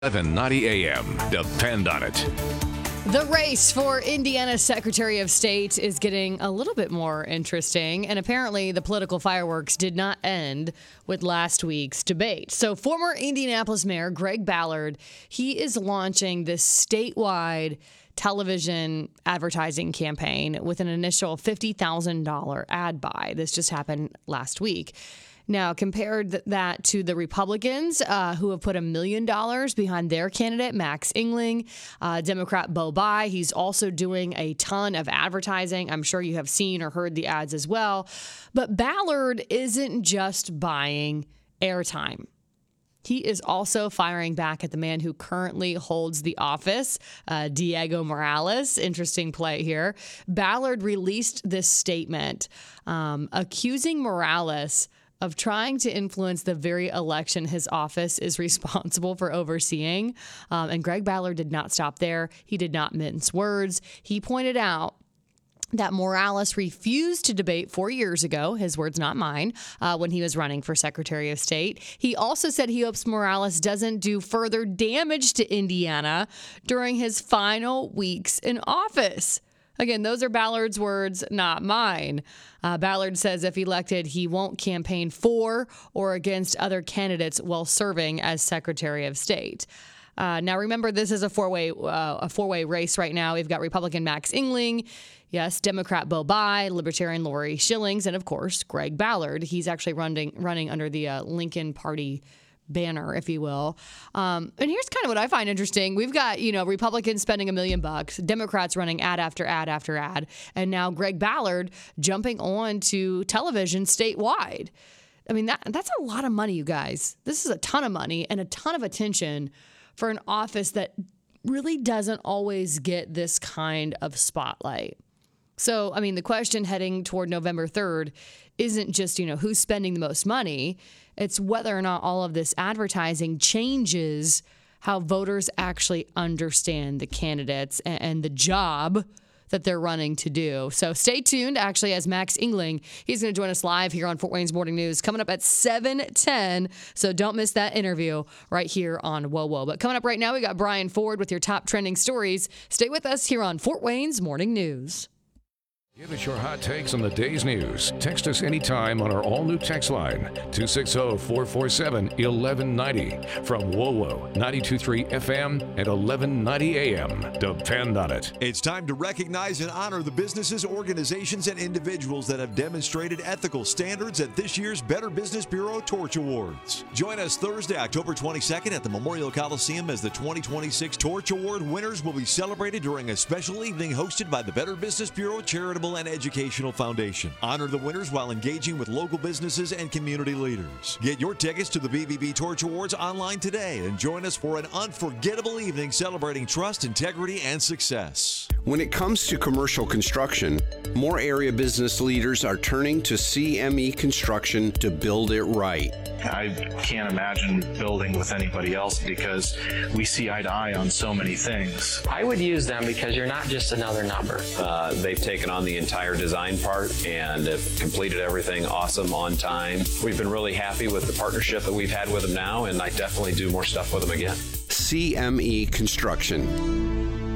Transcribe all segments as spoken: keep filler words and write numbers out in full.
eleven ninety A M. Depend on it. The race for Indiana's Secretary of State is getting a little bit more interesting, and apparently the political fireworks did not end with last week's debate. So former Indianapolis Mayor Greg Ballard, he is launching this statewide television advertising campaign with an initial fifty thousand dollars ad buy. This just happened last week. Now, compared that to the Republicans, uh, who have put a million dollars behind their candidate, Max Engling, uh, Democrat Bo Bai. He's also doing a ton of advertising. I'm sure you have seen or heard the ads as well. But Ballard isn't just buying airtime. He is also firing back at the man who currently holds the office, uh, Diego Morales. Interesting play here. Ballard released this statement um, accusing Morales of trying to influence the very election his office is responsible for overseeing. Um, and Greg Ballard did not stop there. He did not mince words. He pointed out that Morales refused to debate four years ago, his words, not mine, uh, when he was running for Secretary of State. He also said he hopes Morales doesn't do further damage to Indiana during his final weeks in office. Again, those are Ballard's words, not mine. Uh, Ballard says if elected, he won't campaign for or against other candidates while serving as Secretary of State. Uh, now, remember, this is a four-way uh, a four-way race right now. We've got Republican Max Engling, yes, Democrat Bo Bai, Libertarian Lori Schillings, and, of course, Greg Ballard. He's actually running, running under the uh, Lincoln Party banner, if you will. Um, and here's kind of what I find interesting. We've got, you know, Republicans spending a million bucks, Democrats running ad after ad after ad, and now Greg Ballard jumping on to television statewide. I mean, that that's a lot of money, you guys. This is a ton of money and a ton of attention for an office that really doesn't always get this kind of spotlight. So, I mean, the question heading toward November third isn't just, you know, who's spending the most money. It's whether or not all of this advertising changes how voters actually understand the candidates and the job that they're running to do. So stay tuned, actually, as Max Engling, he's going to join us live here on Fort Wayne's Morning News coming up at seven ten. So don't miss that interview right here on Whoa Whoa. But coming up right now, we got Brian Ford with your top trending stories. Stay with us here on Fort Wayne's Morning News. Give us your hot takes on the day's news. Text us anytime on our all-new text line, two six zero, four four seven, one one nine zero. From W O W O ninety-two point three F M and eleven ninety A M. Depend on it. It's time to recognize and honor the businesses, organizations, and individuals that have demonstrated ethical standards at this year's Better Business Bureau Torch Awards. Join us Thursday, October twenty-second at the Memorial Coliseum as the twenty twenty-six Torch Award winners will be celebrated during a special evening hosted by the Better Business Bureau Charitable and Educational Foundation. Honor the winners while engaging with local businesses and community leaders. Get your tickets to the B B B Torch Awards online today and join us for an unforgettable evening celebrating trust, integrity, and success. When it comes to commercial construction, more area business leaders are turning to C M E Construction to build it right. I can't imagine building with anybody else because we see eye to eye on so many things. I would use them because you're not just another number. Uh, they've taken on the entire design part and have completed everything awesome on time. We've been really happy with the partnership that we've had with them now, and I definitely do more stuff with them again. C M E Construction.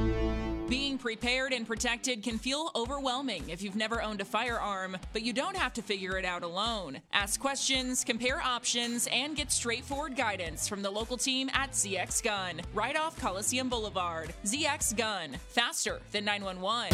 Being prepared and protected can feel overwhelming if you've never owned a firearm, but you don't have to figure it out alone. Ask questions, compare options, and get straightforward guidance from the local team at Z X Gun, right off Coliseum Boulevard. Z X Gun, faster than nine one one.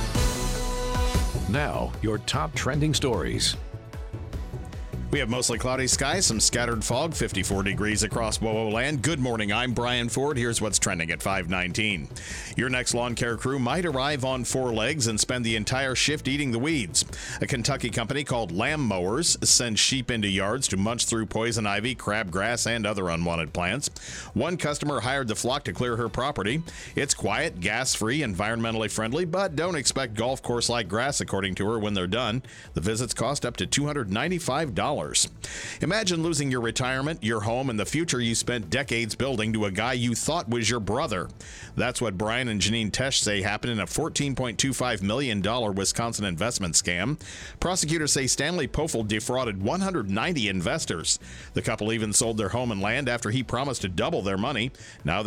Now, your top trending stories. We have mostly cloudy skies, some scattered fog, fifty-four degrees across W O W O land. Good morning, I'm Brian Ford. Here's what's trending at five nineteen. Your next lawn care crew might arrive on four legs and spend the entire shift eating the weeds. A Kentucky company called Lamb Mowers sends sheep into yards to munch through poison ivy, crabgrass, and other unwanted plants. One customer hired the flock to clear her property. It's quiet, gas-free, environmentally friendly, but don't expect golf course-like grass, according to her, when they're done. The visits cost up to two hundred ninety-five dollars. dollars. Imagine losing your retirement, your home, and the future you spent decades building to a guy you thought was your brother. That's what Brian and Janine Tesh say happened in a fourteen point two five million dollars Wisconsin investment scam. Prosecutors say Stanley Pofel defrauded one hundred ninety investors. The couple even sold their home and land after he promised to double their money. Now